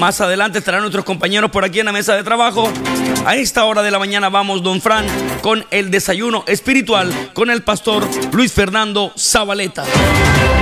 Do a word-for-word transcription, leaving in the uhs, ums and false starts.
Más adelante estarán nuestros compañeros por aquí en la mesa de trabajo. A esta hora de la mañana vamos, don Fran, con el desayuno espiritual con el pastor Luis Fernando Zabaleta.